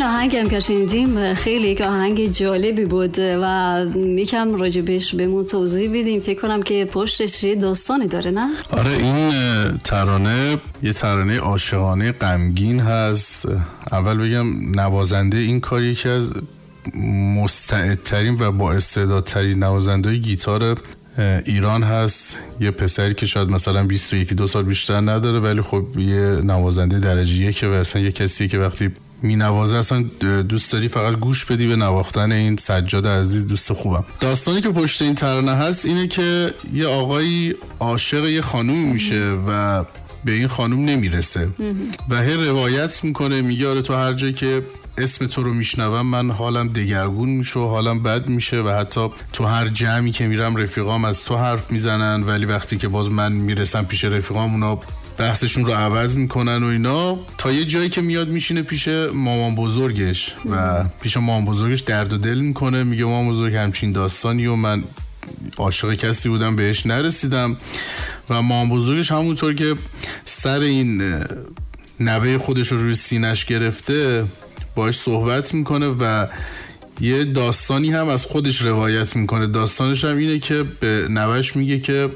این آهنگم که شنیدیم خیلی یک آهنگ جالبی بود و یکم راجبش بهمون توضیح بدیم. فکر کنم که پشتش یه داستانی داره، نه؟ آره، این ترانه یه ترانه عاشقانه غمگین هست. اول بگم نوازنده این کار یکی از مستعدترین و با استعدادترین نوازنده گیتار ایران هست. یه پسری که شاید مثلا 21-2 سال بیشتر نداره، ولی خب یه نوازنده درجه یکه و اصلا یه کسیه که وقتی می نوازه اصلا دوست داری فقط گوش بدی به نواختن این سجاد عزیز. دوست خوبم. داستانی که پشت این ترانه هست اینه که یه آقایی عاشق یه خانومی میشه و به این خانوم نمیرسه و هی روایت میکنه، میگه آره تو هر جایی که اسم تو رو میشنوم من حالم دگرگون میشه و حالم بد میشه و حتی تو هر جمعی که میرم رفیقام از تو حرف میزنن، ولی وقتی که باز من میرسم پیش رفیقام اونا بحثشون رو عوض میکنن و اینا، تا یه جایی که میاد میشینه پیش مامان بزرگش و پیش مامان بزرگش درد و دل میکنه، میگه مامان بزرگ همچین داستانی و من عاشق کسی بودم بهش نرسیدم و مامان بزرگش همونطور که سر این نوه خودش رو روی سینش گرفته باش صحبت میکنه و یه داستانی هم از خودش روایت میکنه. داستانش هم اینه که به نوهش میگه که